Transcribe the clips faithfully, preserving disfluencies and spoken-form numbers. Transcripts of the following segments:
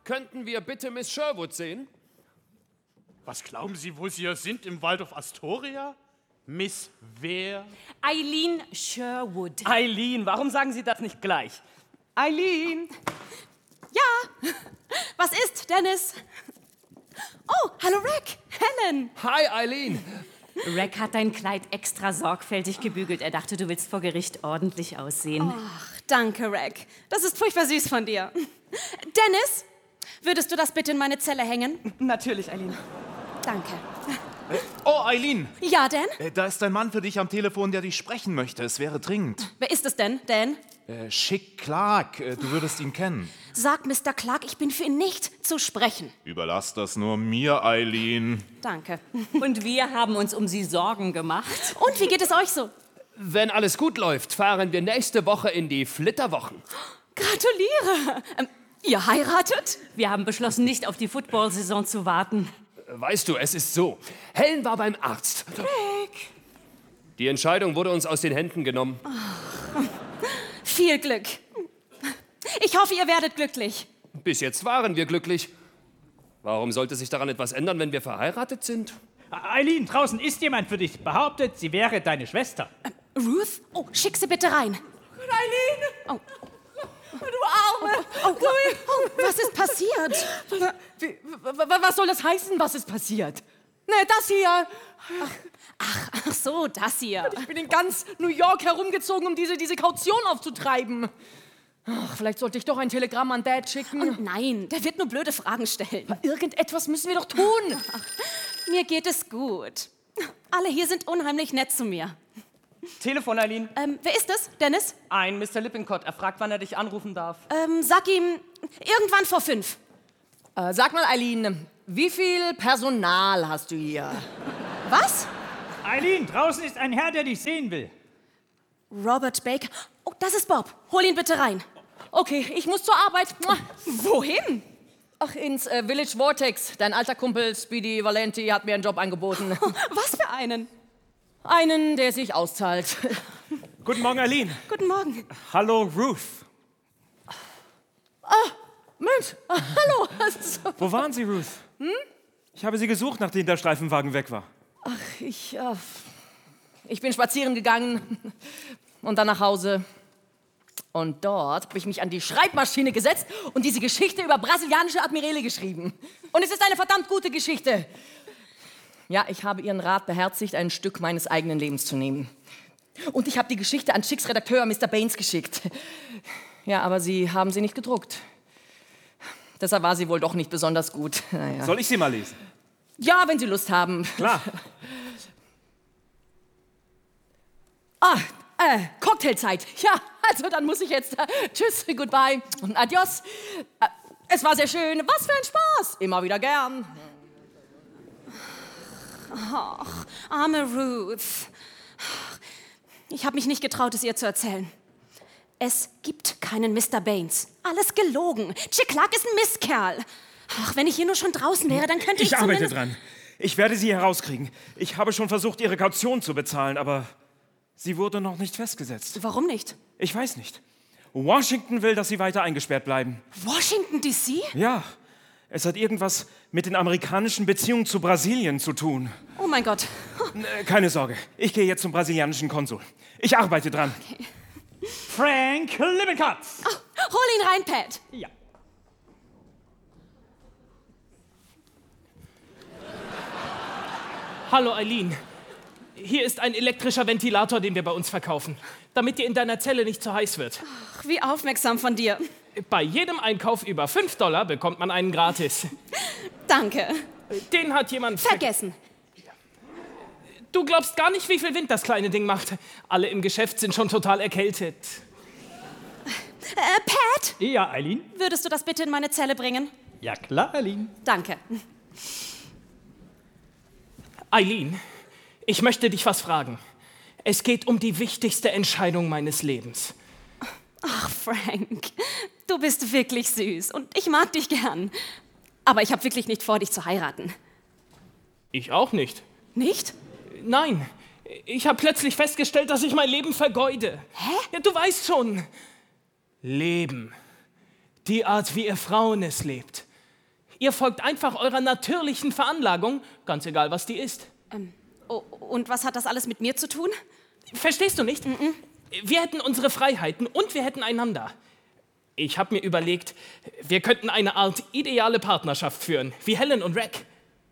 könnten wir bitte Miss Sherwood sehen? Was glauben Sie, wo Sie hier sind? Im Waldorf Astoria? Miss wer? Eileen Sherwood. Eileen, warum sagen Sie das nicht gleich? Eileen! Ja, was ist, Dennis? Oh, hallo Rick, Helen. Hi, Eileen. Rick hat dein Kleid extra sorgfältig gebügelt. Er dachte, du willst vor Gericht ordentlich aussehen. Ach, danke, Rick. Das ist furchtbar süß von dir. Dennis, würdest du das bitte in meine Zelle hängen? Natürlich, Eileen. Danke. Oh, Eileen. Ja, Dan? Äh, da ist ein Mann für dich am Telefon, der dich sprechen möchte. Es wäre dringend. Wer ist es denn, Dan? Äh, Schick Clark. Äh, du würdest ihn kennen. Sag Mister Clark, ich bin für ihn nicht zu sprechen. Überlass das nur mir, Eileen. Danke. Und wir haben uns um sie Sorgen gemacht. Und wie geht es euch so? Wenn alles gut läuft, fahren wir nächste Woche in die Flitterwochen. Gratuliere. Ähm, ihr heiratet? Wir haben beschlossen, nicht auf die Football-Saison zu warten. Weißt du, es ist so. Helen war beim Arzt. Rick. Die Entscheidung wurde uns aus den Händen genommen. Oh. Viel Glück. Ich hoffe, ihr werdet glücklich. Bis jetzt waren wir glücklich. Warum sollte sich daran etwas ändern, wenn wir verheiratet sind? Eileen, draußen ist jemand für dich. Behauptet, sie wäre deine Schwester. Äh, Ruth? Oh, schick sie bitte rein. Eileen! Oh. Du Arme! Oh, oh, oh, was ist passiert? Wie, was soll das heißen, was ist passiert? Ne, das hier. Ach, ach, ach so, das hier. Ich bin in ganz New York herumgezogen, um diese, diese Kaution aufzutreiben. Ach, vielleicht sollte ich doch ein Telegramm an Dad schicken. Und nein, der wird nur blöde Fragen stellen. Aber irgendetwas müssen wir doch tun. Ach, mir geht es gut. Alle hier sind unheimlich nett zu mir. Telefon, Eileen. Ähm, wer ist es? Dennis? Ein Mister Lippincott. Er fragt, wann er dich anrufen darf. Ähm, sag ihm, irgendwann vor fünf. Äh, sag mal, Eileen, wie viel Personal hast du hier? Was? Eileen, draußen ist ein Herr, der dich sehen will. Robert Baker. Oh, das ist Bob. Hol ihn bitte rein. Okay, ich muss zur Arbeit. Wohin? Ach, ins äh, Village Vortex. Dein alter Kumpel Speedy Valenti hat mir einen Job angeboten. Was für einen? Einen, der sich auszahlt. Guten Morgen, Eileen. Guten Morgen. Hallo, Ruth. Ah, Mensch, ah, hallo. Wo waren Sie, Ruth? Hm? Ich habe Sie gesucht, nachdem der Streifenwagen weg war. Ach, ich, äh, ich bin spazieren gegangen und dann nach Hause. Und dort habe ich mich an die Schreibmaschine gesetzt und diese Geschichte über brasilianische Admirale geschrieben. Und es ist eine verdammt gute Geschichte. Ja, ich habe Ihren Rat beherzigt, ein Stück meines eigenen Lebens zu nehmen. Und ich habe die Geschichte an Schicks Redakteur Mister Baines geschickt. Ja, aber Sie haben sie nicht gedruckt. Deshalb war sie wohl doch nicht besonders gut. Naja. Soll ich sie mal lesen? Ja, wenn Sie Lust haben. Klar. Ah, äh, Cocktailzeit. Ja, also dann muss ich jetzt. Äh, tschüss, goodbye und adios. Äh, es war sehr schön. Was für ein Spaß. Immer wieder gern. Ach, arme Ruth. Ich habe mich nicht getraut, es ihr zu erzählen. Es gibt keinen Mister Baines. Alles gelogen. Chick Clark ist ein Mistkerl. Ach, wenn ich hier nur schon draußen wäre, dann könnte ich Ich arbeite zumindest... dran. Ich werde sie herauskriegen. Ich habe schon versucht, ihre Kaution zu bezahlen, aber sie wurde noch nicht festgesetzt. Warum nicht? Ich weiß nicht. Washington will, dass sie weiter eingesperrt bleiben. Washington D C? Ja, es hat irgendwas mit den amerikanischen Beziehungen zu Brasilien zu tun. Oh mein Gott. Keine Sorge, ich gehe jetzt zum brasilianischen Konsul. Ich arbeite dran. Okay. Frank Lippincott. Oh, hol ihn rein, Pat. Ja. Hallo, Eileen. Hier ist ein elektrischer Ventilator, den wir bei uns verkaufen, damit dir in deiner Zelle nicht zu heiß wird. Ach, wie aufmerksam von dir. Bei jedem Einkauf über fünf Dollar bekommt man einen gratis. Danke. Den hat jemand... Vergessen. Du glaubst gar nicht, wie viel Wind das kleine Ding macht. Alle im Geschäft sind schon total erkältet. Äh, Pat? Ja, Eileen? Würdest du das bitte in meine Zelle bringen? Ja, klar, Eileen. Danke. Eileen, ich möchte dich was fragen. Es geht um die wichtigste Entscheidung meines Lebens. Ach, Frank, du bist wirklich süß und ich mag dich gern. Aber ich habe wirklich nicht vor, dich zu heiraten. Ich auch nicht. Nicht? Nein, ich habe plötzlich festgestellt, dass ich mein Leben vergeude. Hä? Ja, du weißt schon. Leben. Die Art, wie ihr Frauen es lebt. Ihr folgt einfach eurer natürlichen Veranlagung, ganz egal, was die ist. Ähm, oh, und was hat das alles mit mir zu tun? Verstehst du nicht? Mm-mm. Wir hätten unsere Freiheiten und wir hätten einander. Ich habe mir überlegt, wir könnten eine Art ideale Partnerschaft führen, wie Helen und Rack.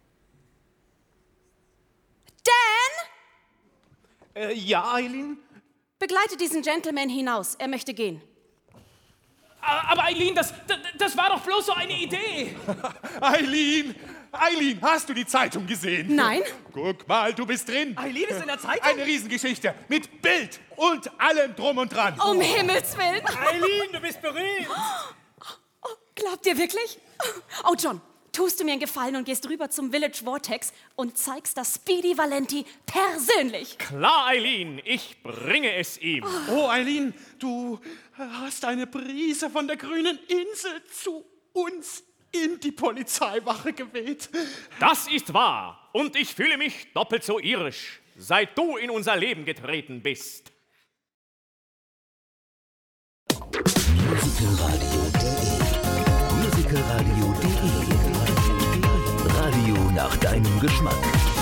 Dan? Äh, ja, Eileen? Begleite diesen Gentleman hinaus. Er möchte gehen. Aber Eileen, das, das, das war doch bloß so eine Idee. Eileen, Eileen, hast du die Zeitung gesehen? Nein. Guck mal, du bist drin. Eileen ist in der Zeitung? Eine Riesengeschichte mit Bild und allem drum und dran. Um Himmels Willen. Eileen, du bist berühmt. Oh, glaubt ihr wirklich? Oh, John, tust du mir einen Gefallen und gehst rüber zum Village Vortex und zeigst das Speedy Valenti persönlich? Klar, Eileen, ich bringe es ihm. Oh, Eileen, du hast eine Brise von der grünen Insel zu uns in die Polizeiwache geweht. Das ist wahr. Und ich fühle mich doppelt so irisch, seit du in unser Leben getreten bist. Musicalradio punkt de Musicalradio punkt de Radio nach deinem Geschmack.